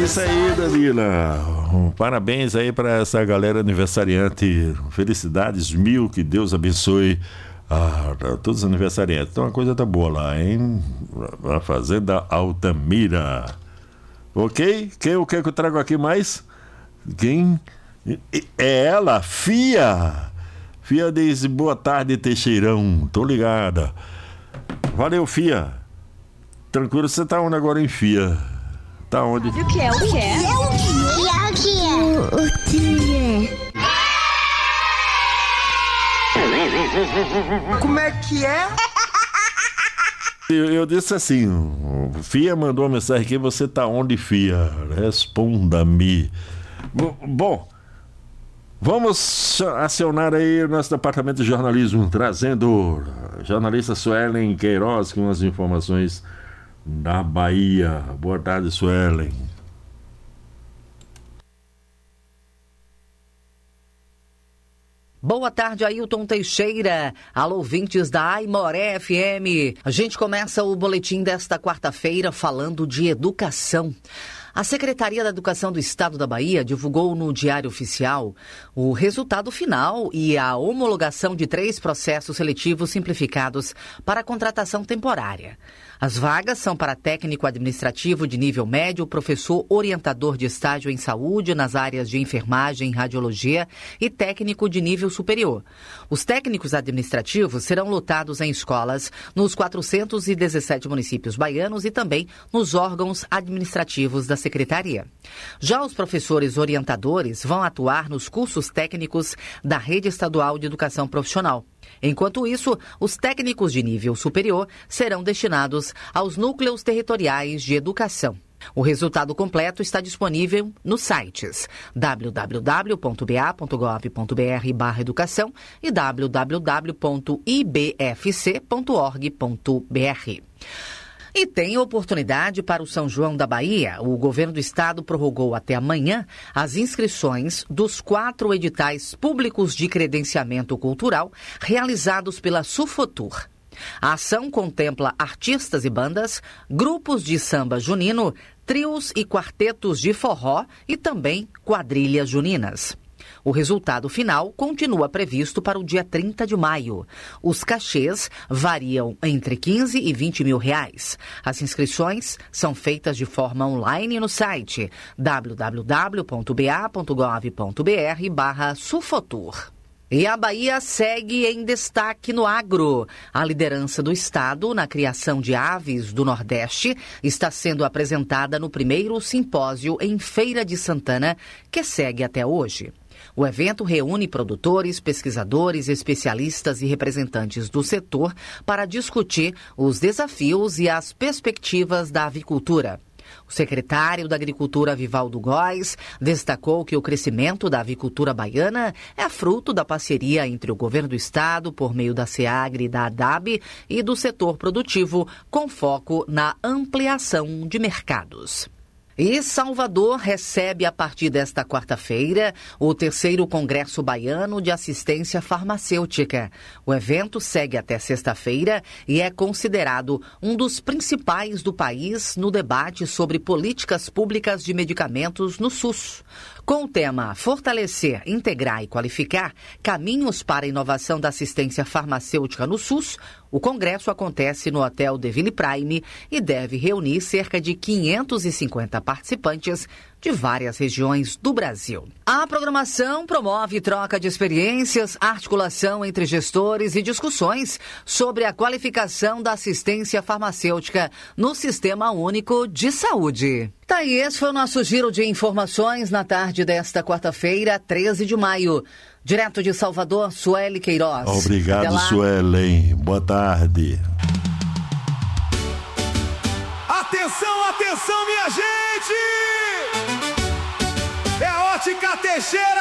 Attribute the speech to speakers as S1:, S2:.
S1: isso aí, Danila. Parabéns aí para essa galera aniversariante. Felicidades mil, que Deus abençoe todos os aniversariantes. Então a coisa tá boa lá, hein? Na Fazenda Altamira. Ok? O que eu trago aqui mais? Quem? É ela, Fia. Fia diz, boa tarde, Teixeirão. Tô ligada. Valeu, Fia. Tranquilo, você tá onde agora, hein, Fia? Tá onde?
S2: O que é? O que é?
S3: O que é?
S2: Como é que é?
S1: Eu disse assim, Fia mandou uma mensagem aqui, você tá onde, Fia? Responda-me. Bom, vamos acionar aí o nosso departamento de jornalismo, trazendo a jornalista Suelen Queiroz com as informações da Bahia. Boa tarde, Suelen.
S4: Boa tarde, Ailton Teixeira. Alô, ouvintes da Aimoré FM. A gente começa o boletim desta quarta-feira falando de educação. A Secretaria da Educação do Estado da Bahia divulgou no Diário Oficial o resultado final e a homologação de 3 processos seletivos simplificados para a contratação temporária. As vagas são para técnico administrativo de nível médio, professor orientador de estágio em saúde nas áreas de enfermagem e radiologia e técnico de nível superior. Os técnicos administrativos serão lotados em escolas nos 417 municípios baianos e também nos órgãos administrativos da Secretaria. Já os professores orientadores vão atuar nos cursos técnicos da Rede Estadual de Educação Profissional. Enquanto isso, os técnicos de nível superior serão destinados aos núcleos territoriais de educação. O resultado completo está disponível nos sites www.ba.gov.br/educação e www.ibfc.org.br. E tem oportunidade para o São João da Bahia. O governo do estado prorrogou até amanhã as inscrições dos 4 editais públicos de credenciamento cultural realizados pela Sufotur. A ação contempla artistas e bandas, grupos de samba junino, trios e quartetos de forró e também quadrilhas juninas. O resultado final continua previsto para o dia 30 de maio. Os cachês variam entre 15 e 20 mil reais. As inscrições são feitas de forma online no site www.ba.gov.br/Sufotur. E a Bahia segue em destaque no agro. A liderança do estado na criação de aves do Nordeste está sendo apresentada no primeiro simpósio em Feira de Santana, que segue até hoje. O evento reúne produtores, pesquisadores, especialistas e representantes do setor para discutir os desafios e as perspectivas da avicultura. O secretário da Agricultura, Vivaldo Góes, destacou que o crescimento da avicultura baiana é fruto da parceria entre o governo do estado, por meio da SEAGRE e da ADAB, e do setor produtivo, com foco na ampliação de mercados. E Salvador recebe a partir desta quarta-feira o 3º Congresso Baiano de Assistência Farmacêutica. O evento segue até sexta-feira e é considerado um dos principais do país no debate sobre políticas públicas de medicamentos no SUS. Com o tema Fortalecer, Integrar e Qualificar Caminhos para a Inovação da Assistência Farmacêutica no SUS, o congresso acontece no Hotel Deville Prime e deve reunir cerca de 550 participantes de várias regiões do Brasil. A programação promove troca de experiências, articulação entre gestores e discussões sobre a qualificação da assistência farmacêutica no Sistema Único de Saúde. Tá aí, esse foi o nosso giro de informações na tarde desta quarta-feira, 13 de maio. Direto de Salvador, Suelen Queiroz.
S1: Obrigado, Suelen. Boa tarde.
S5: Atenção, atenção, minha gente! É a Ótica Teixeira!